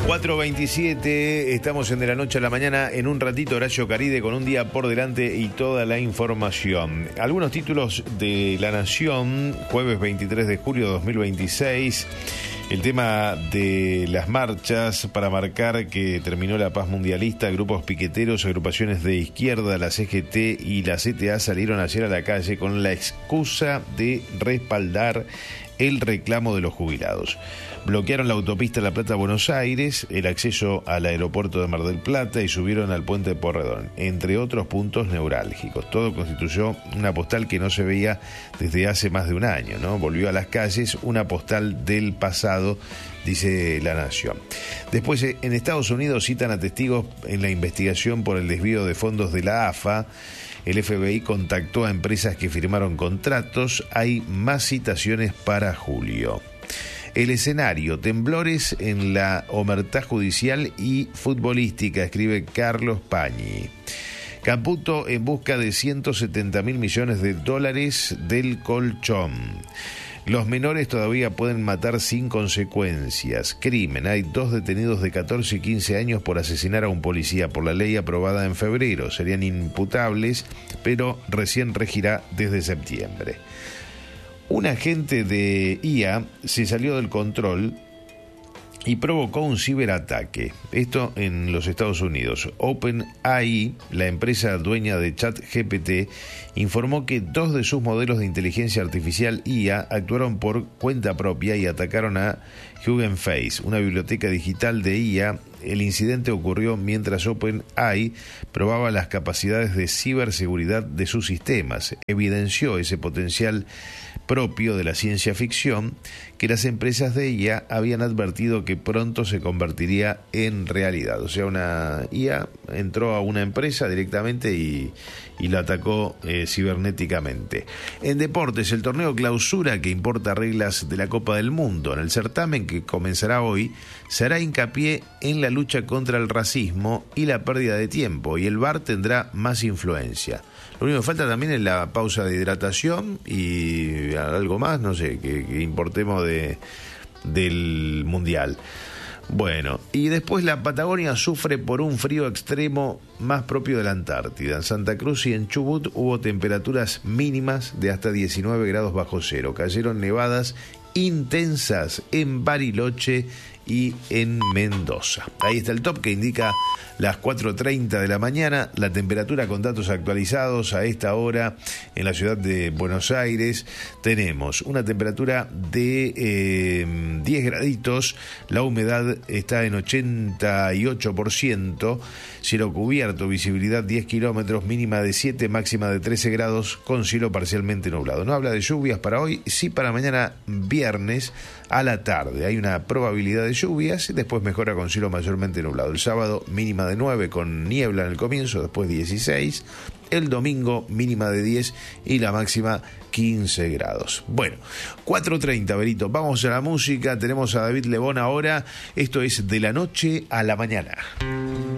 4:27, estamos en De la Noche a la Mañana. En un ratito, Horacio Caride con un día por delante y toda la información. Algunos títulos de La Nación, jueves 23 de julio de 2026. El tema de las marchas para marcar que terminó la paz mundialista. Grupos piqueteros, agrupaciones de izquierda, la CGT y la CTA salieron ayer a la calle con la excusa de respaldar el reclamo de los jubilados. Bloquearon la autopista La Plata-Buenos Aires, el acceso al aeropuerto de Mar del Plata y subieron al puente de Porredón, entre otros puntos neurálgicos. Todo constituyó una postal que no se veía desde hace más de un año, ¿no? Volvió a las calles una postal del pasado, dice La Nación. Después, en Estados Unidos citan a testigos en la investigación por el desvío de fondos de la AFA. El FBI contactó a empresas que firmaron contratos. Hay más citaciones para julio. El escenario, temblores en la omertá judicial y futbolística, escribe Carlos Pañi. Caputo en busca de 170.000 millones de dólares del colchón. Los menores todavía pueden matar sin consecuencias. Crimen. Hay 2 detenidos de 14 y 15 años por asesinar a un policía por la ley aprobada en febrero. Serían imputables, pero recién regirá desde septiembre. Un agente de IA se salió del control y provocó un ciberataque. Esto en los Estados Unidos. OpenAI, la empresa dueña de ChatGPT, informó que 2 de sus modelos de inteligencia artificial IA actuaron por cuenta propia y atacaron a Hugging Face, una biblioteca digital de IA. El incidente ocurrió mientras OpenAI probaba las capacidades de ciberseguridad de sus sistemas. Evidenció ese potencial propio de la ciencia ficción que las empresas de IA habían advertido que pronto se convertiría en realidad. O sea, una IA entró a una empresa directamente y la atacó cibernéticamente. En deportes, el torneo Clausura, que importa reglas de la Copa del Mundo. En el certamen, que comenzará hoy, se hará hincapié en la lucha contra el racismo y la pérdida de tiempo, y el VAR tendrá más influencia. Lo único que falta también es la pausa de hidratación y algo más, no sé, que importemos del Mundial. Bueno, y después la Patagonia sufre por un frío extremo más propio de la Antártida. En Santa Cruz y en Chubut hubo temperaturas mínimas de hasta 19 grados bajo cero. Cayeron nevadas intensas en Bariloche y en Mendoza. Ahí está el top que indica las 4:30 de la mañana, la temperatura con datos actualizados a esta hora en la ciudad de Buenos Aires. Tenemos una temperatura de 10 graditos, la humedad está en 88%, cielo cubierto, visibilidad 10 kilómetros, mínima de 7, máxima de 13 grados, con cielo parcialmente nublado. No habla de lluvias para hoy, sí para mañana viernes a la tarde. Hay una probabilidad de lluvias y después mejora con cielo mayormente nublado. El sábado mínima de 9 con niebla en el comienzo, después 16. El domingo mínima de 10 y la máxima 15 grados. Bueno, 4:30, Berito. Vamos a la música. Tenemos a David Lebón ahora. Esto es De la Noche a la Mañana.